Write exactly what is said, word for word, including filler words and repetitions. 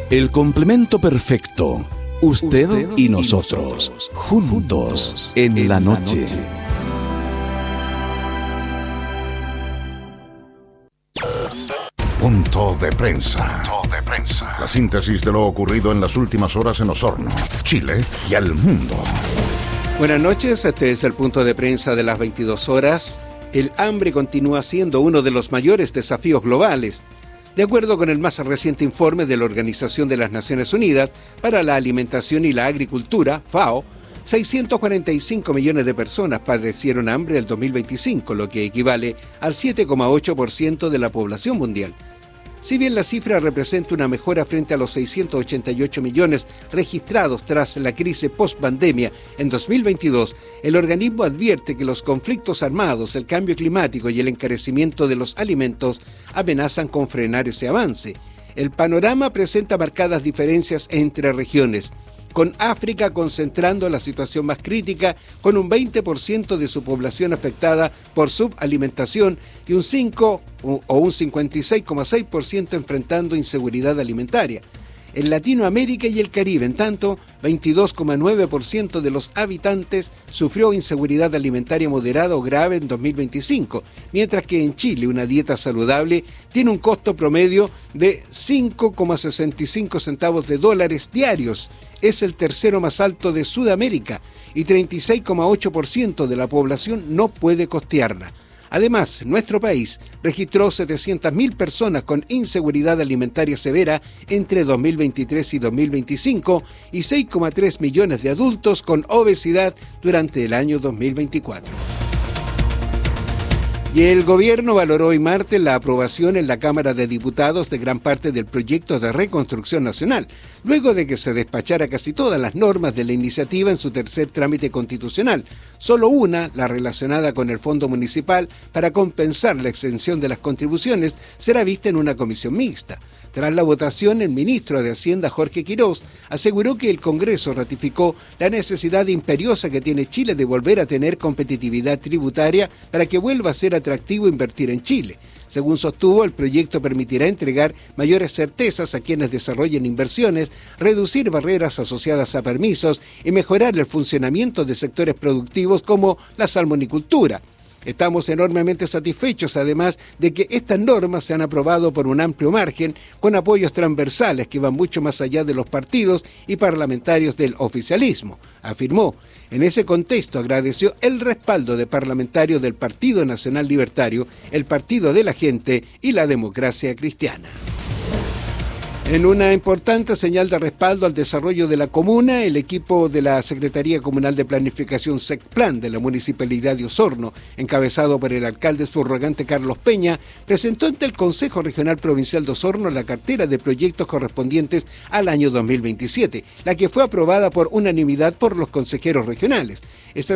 El complemento perfecto. Usted, Usted y nosotros, y nosotros juntos en, en la noche. noche. Punto de prensa. Punto de prensa. La síntesis de lo ocurrido en las últimas horas en Osorno, Chile y al mundo. Buenas noches, este es el punto de prensa de las veintidós horas. El hambre continúa siendo uno de los mayores desafíos globales. De acuerdo con el más reciente informe de la Organización de las Naciones Unidas para la Alimentación y la Agricultura, FAO, seiscientos cuarenta y cinco millones de personas padecieron hambre en el dos mil veinticinco, lo que equivale al siete coma ocho por ciento de la población mundial. Si bien la cifra representa una mejora frente a los seiscientos ochenta y ocho millones registrados tras la crisis post-pandemia en dos mil veintidós, el organismo advierte que los conflictos armados, el cambio climático y el encarecimiento de los alimentos amenazan con frenar ese avance. El panorama presenta marcadas diferencias entre regiones, con África concentrando la situación más crítica, con un veinte por ciento de su población afectada por subalimentación y un cinco o un cincuenta y seis coma seis por ciento enfrentando inseguridad alimentaria. En Latinoamérica y el Caribe, en tanto, veintidós coma nueve por ciento de los habitantes sufrió inseguridad alimentaria moderada o grave en dos mil veinticinco, mientras que en Chile una dieta saludable tiene un costo promedio de cinco coma sesenta y cinco centavos de dólares diarios. Es el tercero más alto de Sudamérica y treinta y seis coma ocho por ciento de la población no puede costearla. Además, nuestro país registró setecientas mil personas con inseguridad alimentaria severa entre dos mil veintitrés y dos mil veinticinco y seis coma tres millones de adultos con obesidad durante el año dos mil veinticuatro. Y el gobierno valoró hoy martes la aprobación en la Cámara de Diputados de gran parte del proyecto de reconstrucción nacional, luego de que se despachara casi todas las normas de la iniciativa en su tercer trámite constitucional. Solo una, la relacionada con el Fondo Municipal para compensar la exención de las contribuciones, será vista en una comisión mixta. Tras la votación, el ministro de Hacienda, Jorge Quirós, aseguró que el Congreso ratificó la necesidad imperiosa que tiene Chile de volver a tener competitividad tributaria para que vuelva a ser atractivo invertir en Chile. Según sostuvo, el proyecto permitirá entregar mayores certezas a quienes desarrollen inversiones, reducir barreras asociadas a permisos y mejorar el funcionamiento de sectores productivos como la salmonicultura. Estamos enormemente satisfechos, además, de que estas normas se han aprobado por un amplio margen, con apoyos transversales que van mucho más allá de los partidos y parlamentarios del oficialismo, afirmó. En ese contexto agradeció el respaldo de parlamentarios del Partido Nacional Libertario, el Partido de la Gente y la Democracia Cristiana. En una importante señal de respaldo al desarrollo de la comuna, el equipo de la Secretaría Comunal de Planificación SECPLAN de la Municipalidad de Osorno, encabezado por el alcalde subrogante Carlos Peña, presentó ante el Consejo Regional Provincial de Osorno la cartera de proyectos correspondientes al año dos mil veintisiete, la que fue aprobada por unanimidad por los consejeros regionales. Esta